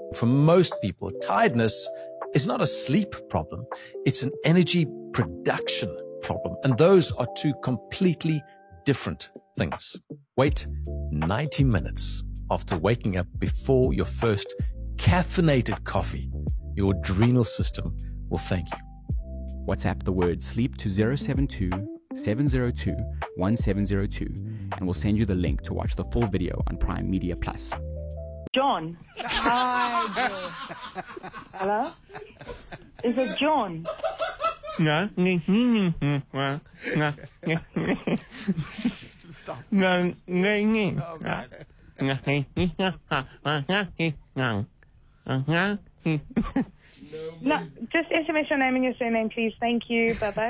For most people, tiredness is not a sleep problem. It's an energy production problem. And those are two completely different things. Wait 90 minutes after waking up before your first caffeinated coffee. Your adrenal system will thank you. WhatsApp the word sleep to 072 702 1702 and we'll send you the link to watch the full video on Prime Media Plus. John. Hi. Hello? Is it John? No. Stop. No. No, just SMS your name and your surname, please. Thank you. Bye-bye.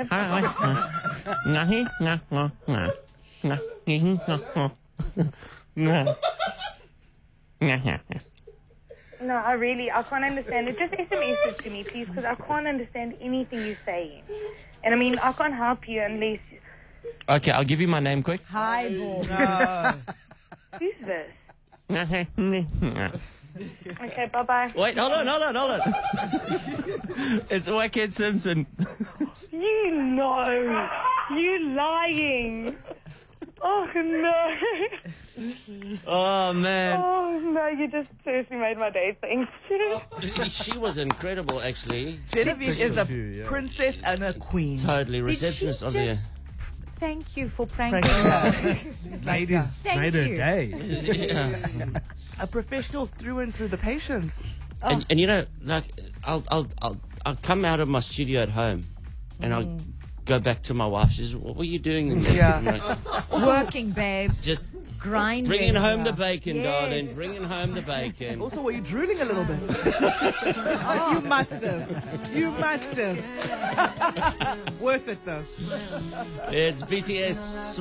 No, I can't understand it. Just SMS it to me, please, because I can't understand anything you're saying. And I mean, I can't help you unless... Okay, I'll give you my name quick. Hi, Bo. Who's this? Okay, bye-bye. Wait, hold on. It's Wackhead Simpson. You know. You lying. Oh, no. Oh, man. Oh, no, you just seriously made my day. Thank you. She was incredible, actually. Genevieve is a princess and a queen. Totally. Receptionist of the year. Thank you for pranking her. Made her day. Yeah. A professional through and through, the patience. And you know, like, I'll come out of my studio at home and I'll go back to my wife. She says, "What were you doing in there?" Yeah. Like, working, babe. just Grinding. bringing home the bacon, Yes. darling. Bringing home the bacon. Also, were you drooling a little bit? Oh, you must have. You must have. Worth it, though. It's BTS.